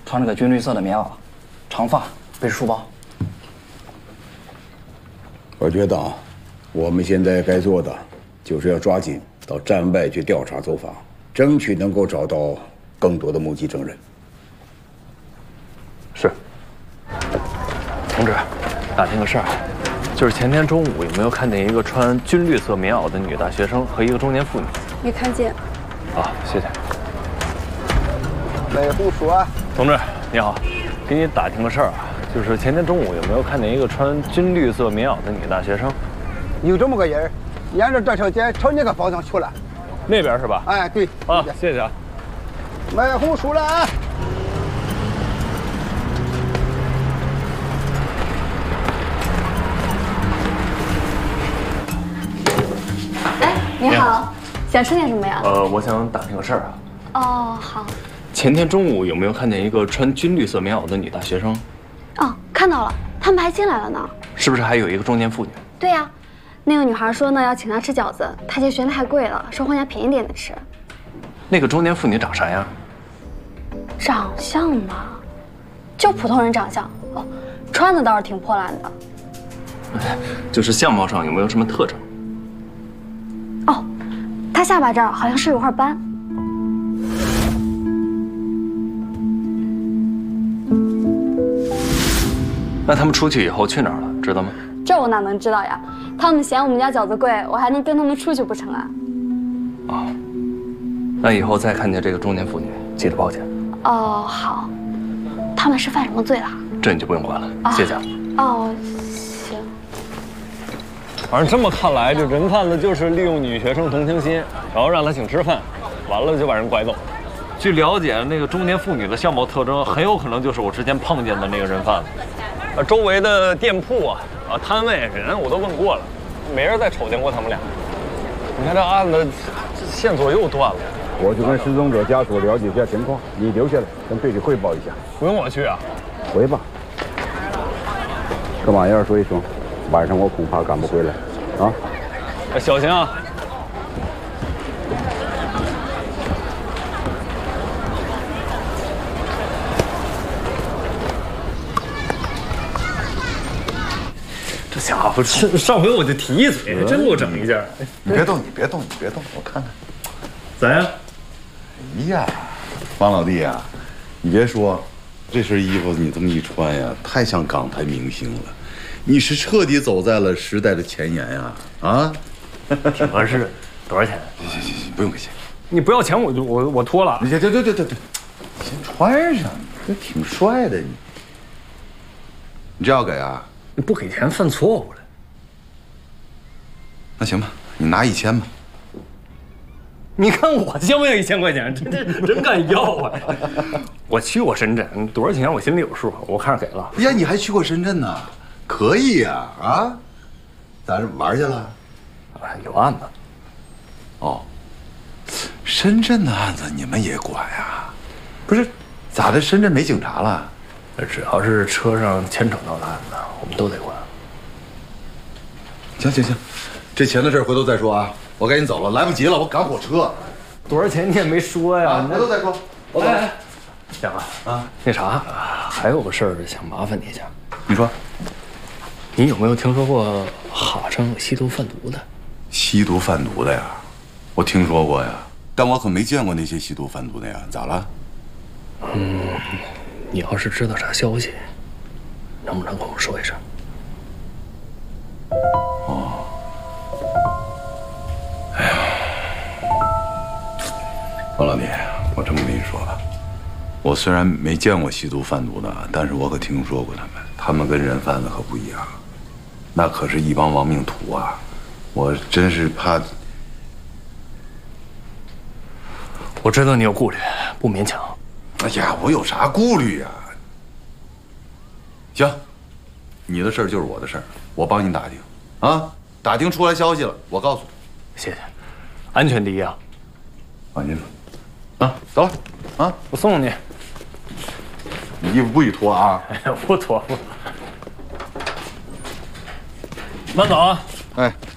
穿着个军绿色的棉袄，长发，背着书包。 我觉得啊，我们现在该做的就是要抓紧到站外去调查走访，争取能够找到更多的目击证人。 是。同志，打听个事儿，就是前天中午有没有看见一个穿军绿色棉袄的女大学生和一个中年妇女？ 没看见。 啊，谢谢。 美红薯啊， 同志你好，给你打听个事儿啊，就是前天中午有没有看见一个穿军绿色棉袄的女大学生？ 有这么个人，沿着这条街朝那个方向去了。 那边是吧？ 哎，对。 啊，谢谢啊。 买红薯了啊！ 哎，你好，想吃点什么呀？ 我想打听个事儿啊。 哦，好。 前天中午有没有看见一个穿军绿色棉袄的女大学生？ 哦，看到了，他们还进来了呢。 是不是还有一个中年妇女？ 对呀，那个女孩说呢要请她吃饺子，她嫌学太贵了，说换家便宜点的吃。 那个中年妇女长啥样？ 长相嘛，就普通人长相哦，穿的倒是挺破烂的。 就是相貌上有没有什么特征？ 哦，她下巴这儿好像是有块斑。 那他们出去以后去哪儿了？知道吗？ 这我哪能知道呀？他们嫌我们家饺子贵，我还能跟他们出去不成啊？ 啊，那以后再看见这个中年妇女，记得报警。 哦，好。他们是犯什么罪了？ 这你就不用管了，谢谢。 哦，行。 反正这么看来，这人贩子就是利用女学生同情心，然后让她请吃饭，完了就把人拐走。据了解，那个中年妇女的相貌特征很有可能就是我之前碰见的那个人贩子。周围的店铺啊、摊位人我都问过了，没人再瞅见过他们俩。你看这案子，这线索又断了。 我去跟失踪者家属了解一下情况，你留下来跟队里汇报一下。 不用我去啊？ 回吧。跟马燕说一声，晚上我恐怕赶不回来，啊。 小心啊！这家伙上回我就提一嘴，真给我整一件。 你别动，你别动，你别动，我看看。 咋样？ 哎呀，王老弟呀，你别说，这身衣服你这么一穿呀，太像港台明星了。你是彻底走在了时代的前沿呀！啊， 挺合适。多少钱？ 行，不用给钱。 你不要钱，我脱了。 对，先穿上，这挺帅的你。你这要给啊？ 你不给钱犯错误了。 那行吧，你拿1000吧。 你看我要不要1000块钱？真敢要啊！我去过深圳，多少钱我心里有数，我看着给了。 呀，你还去过深圳呢？可以呀，啊，咱是玩去了？ 有案子。 哦，深圳的案子你们也管呀？不是，咋的？深圳没警察了？ 只要是车上牵扯到的案子，我们都得管。 行，这钱的事回头再说啊。我赶紧走了，来不及了，我赶火车。 多少钱你也没说呀？ 回头再说。我走。 蒋啊，那啥，还有个事儿想麻烦你一下。 你说， 你有没有听说过哈上有吸毒贩毒的？ 吸毒贩毒的呀？我听说过呀，但我可没见过那些吸毒贩毒的呀。咋了？ 你要是知道啥消息，能不能跟我说一声？ 哦。哎呀，王老弟，我这么跟你说吧，我虽然没见过吸毒贩毒的，但是我可听说过他们跟人贩子可不一样，那可是一帮亡命徒啊！我真是怕。 我知道你有顾虑，不勉强。 哎呀，我有啥顾虑呀？行，你的事儿就是我的事儿，我帮你打听，啊，打听出来消息了，我告诉你。 谢谢，安全第一啊！ 放心吧。啊，走了，啊， 我送你。 你衣服不许脱啊！ 不脱不。慢走啊！ 哎。